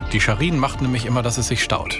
Die Scharin macht nämlich immer, dass es sich staut.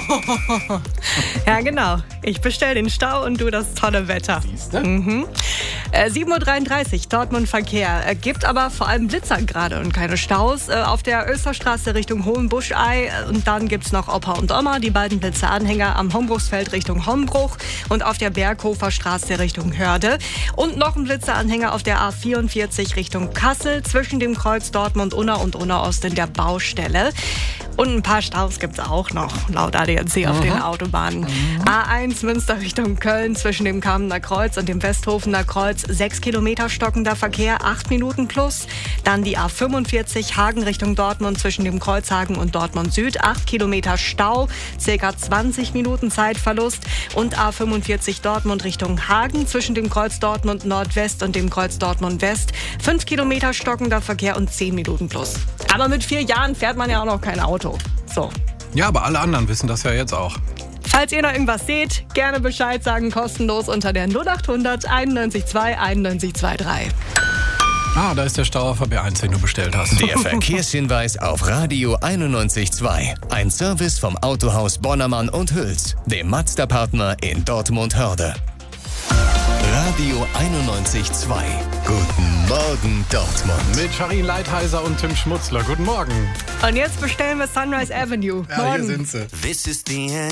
Ja, genau. Ich bestelle den Stau und du das tolle Wetter. Siehste? 7.33 Uhr, Dortmund-Verkehr. Gibt aber vor allem Blitzer gerade und keine Staus. Auf der Österstraße Richtung Hohenbuschei. Und dann gibt's noch Opa und Oma, die beiden Blitzeranhänger am Hombruchsfeld Richtung Hombruch. Und auf der Berghofer Straße Richtung Hörde. Und noch ein Blitzeranhänger auf der A44 Richtung Kassel. Zwischen dem Kreuz Dortmund-Unna und Unna-Ost in der Baustelle. Und ein paar Staus gibt's auch noch, laut ADAC auf den Autobahnen. A1 Münster Richtung Köln zwischen dem Kamener Kreuz und dem Westhofener Kreuz 6 Kilometer stockender Verkehr, 8 Minuten plus. Dann die A45 Hagen Richtung Dortmund zwischen dem Kreuzhagen und Dortmund Süd, 8 Kilometer Stau, circa 20 Minuten Zeitverlust. Und A45 Dortmund Richtung Hagen zwischen dem Kreuz Dortmund Nordwest und dem Kreuz Dortmund West, 5 Kilometer stockender Verkehr und 10 Minuten plus. Aber mit 4 Jahren fährt man ja auch noch kein Auto. So. Ja, aber alle anderen wissen das ja jetzt auch. Falls ihr noch irgendwas seht, gerne Bescheid sagen, kostenlos unter der 0800 91 2 91 23. Da ist der Stau auf B1, den du bestellt hast. Der Verkehrshinweis auf Radio 91.2. Ein Service vom Autohaus Bonnermann und Hüls, dem Mazda-Partner in Dortmund-Hörde. Radio 91.2. Guten Morgen, Dortmund. Mit Scharin Leitheiser und Tim Schmutzler. Guten Morgen. Und jetzt bestellen wir Sunrise Avenue. Ja, hier sind sie. This is the end.